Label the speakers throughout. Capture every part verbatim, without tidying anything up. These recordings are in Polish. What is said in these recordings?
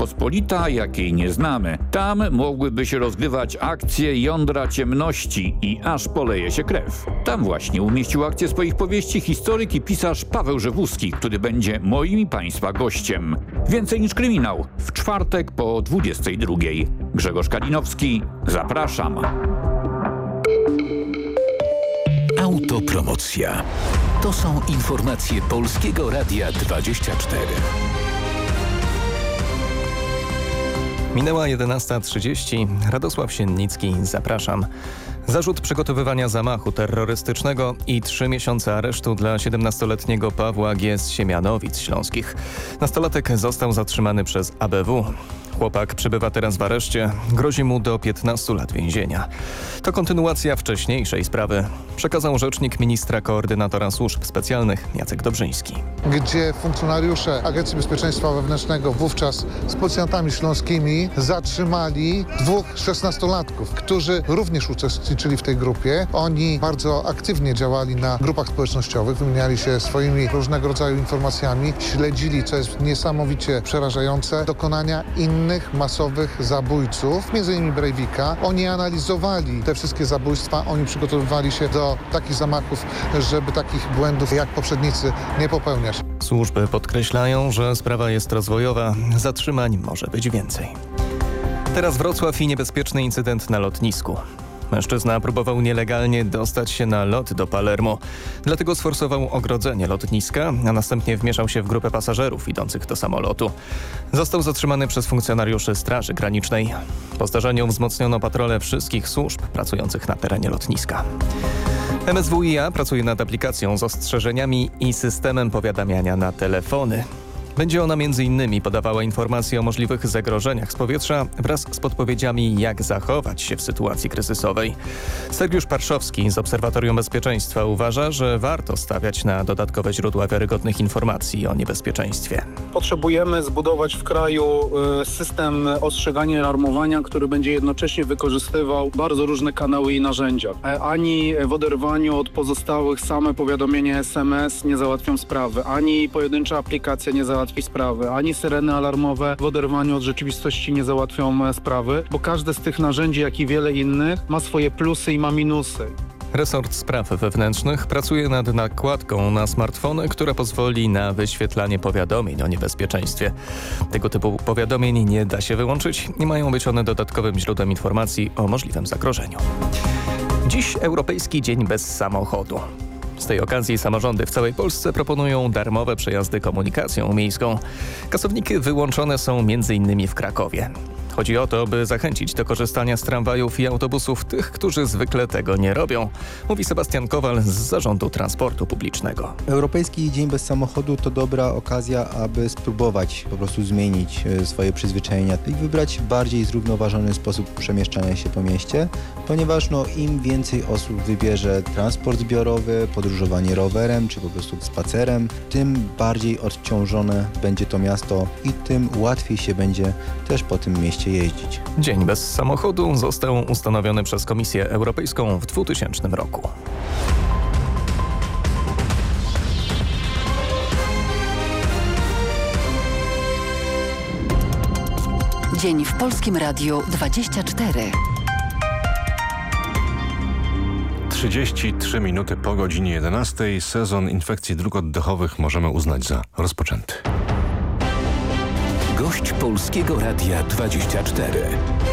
Speaker 1: Rzeczpospolita, jakiej nie znamy. Tam mogłyby się rozgrywać akcje jądra ciemności i aż poleje się krew. Tam właśnie umieścił akcję swoich powieści historyk i pisarz Paweł Rzewuski, który będzie moim i państwa gościem. Więcej niż kryminał w czwartek po dwudziestej drugiej. Grzegorz Kalinowski, zapraszam.
Speaker 2: Autopromocja. To są informacje Polskiego Radia dwadzieścia cztery.
Speaker 3: Minęła jedenasta trzydzieści. Radosław Siennicki, zapraszam. Zarzut przygotowywania zamachu terrorystycznego i trzy miesiące aresztu dla siedemnastoletniego Pawła G. z Siemianowic Śląskich. Nastolatek został zatrzymany przez A B W. Chłopak przebywa teraz w areszcie. Grozi mu do piętnastu lat więzienia. To kontynuacja wcześniejszej sprawy, przekazał rzecznik ministra koordynatora służb specjalnych Jacek Dobrzyński.
Speaker 4: Gdzie funkcjonariusze Agencji Bezpieczeństwa Wewnętrznego wówczas z policjantami śląskimi zatrzymali dwóch szesnastolatków, którzy również uczestniczyli w tej grupie. Oni bardzo aktywnie działali na grupach społecznościowych, wymieniali się swoimi różnego rodzaju informacjami, śledzili, co jest niesamowicie przerażające, dokonania innych masowych zabójców, między innymi Breivika. Oni analizowali te wszystkie zabójstwa, oni przygotowywali się do takich zamachów, żeby takich błędów jak poprzednicy nie popełniać.
Speaker 3: Służby podkreślają, że sprawa jest rozwojowa. Zatrzymań może być więcej. Teraz Wrocław i niebezpieczny incydent na lotnisku. Mężczyzna próbował nielegalnie dostać się na lot do Palermo. Dlatego sforsował ogrodzenie lotniska, a następnie wmieszał się w grupę pasażerów idących do samolotu. Został zatrzymany przez funkcjonariuszy Straży Granicznej. Po zdarzeniu wzmocniono patrole wszystkich służb pracujących na terenie lotniska. M S W i A pracuje nad aplikacją z ostrzeżeniami i systemem powiadamiania na telefony. Będzie ona między innymi podawała informacje o możliwych zagrożeniach z powietrza wraz z podpowiedziami, jak zachować się w sytuacji kryzysowej. Sergiusz Parszowski z Obserwatorium Bezpieczeństwa uważa, że warto stawiać na dodatkowe źródła wiarygodnych informacji o niebezpieczeństwie.
Speaker 5: Potrzebujemy zbudować w kraju system ostrzegania i alarmowania, który będzie jednocześnie wykorzystywał bardzo różne kanały i narzędzia. Ani w oderwaniu od pozostałych same powiadomienia S M S nie załatwią sprawy, ani pojedyncza aplikacja nie załatwi sprawy, ani syreny alarmowe w oderwaniu od rzeczywistości nie załatwią sprawy, bo każde z tych narzędzi, jak i wiele innych, ma swoje plusy i ma minusy.
Speaker 3: Resort Spraw Wewnętrznych pracuje nad nakładką na smartfony, która pozwoli na wyświetlanie powiadomień o niebezpieczeństwie. Tego typu powiadomień nie da się wyłączyć i mają być one dodatkowym źródłem informacji o możliwym zagrożeniu. Dziś Europejski Dzień Bez Samochodu. Z tej okazji samorządy w całej Polsce proponują darmowe przejazdy komunikacją miejską. Kasowniki wyłączone są między innymi w Krakowie. Chodzi o to, by zachęcić do korzystania z tramwajów i autobusów tych, którzy zwykle tego nie robią, mówi Sebastian Kowal z Zarządu Transportu Publicznego.
Speaker 6: Europejski Dzień Bez Samochodu to dobra okazja, aby spróbować po prostu zmienić swoje przyzwyczajenia i wybrać bardziej zrównoważony sposób przemieszczania się po mieście, ponieważ no, im więcej osób wybierze transport zbiorowy, podróżowanie rowerem czy po prostu spacerem, tym bardziej odciążone będzie to miasto i tym łatwiej się będzie też po tym mieście jeździć.
Speaker 3: Dzień Bez Samochodu został ustanowiony przez Komisję Europejską w dwutysięcznym roku.
Speaker 7: Dzień w Polskim Radiu dwadzieścia cztery.
Speaker 8: trzydzieści trzy minuty po godzinie jedenastej. Sezon infekcji dróg oddechowych możemy uznać za rozpoczęty.
Speaker 2: Gość Polskiego Radia dwadzieścia cztery.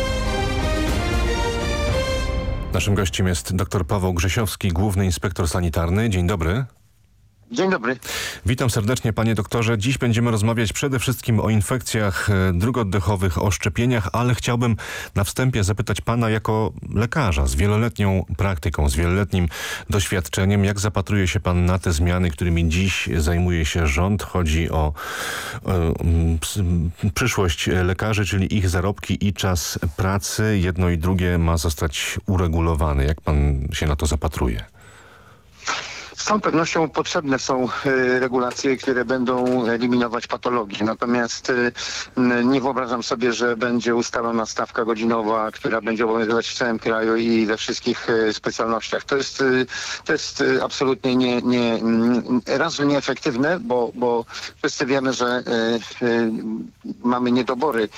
Speaker 8: Naszym gościem jest dr Paweł Grzesiowski, główny inspektor sanitarny. Dzień dobry.
Speaker 9: Dzień dobry.
Speaker 8: Witam serdecznie, panie doktorze. Dziś będziemy rozmawiać przede wszystkim o infekcjach dróg oddechowych, o szczepieniach, ale chciałbym na wstępie zapytać pana jako lekarza z wieloletnią praktyką, z wieloletnim doświadczeniem, jak zapatruje się pan na te zmiany, którymi dziś zajmuje się rząd? Chodzi o, o przyszłość lekarzy, czyli ich zarobki i czas pracy. Jedno i drugie ma zostać uregulowane. Jak pan się na to zapatruje?
Speaker 9: Z całą pewnością potrzebne są regulacje, które będą eliminować patologię. Natomiast nie wyobrażam sobie, że będzie ustalona stawka godzinowa, która będzie obowiązywać w całym kraju i we wszystkich specjalnościach. To jest, to jest absolutnie nie, nie, raz, że nieefektywne, bo, bo wszyscy wiemy, że mamy niedobory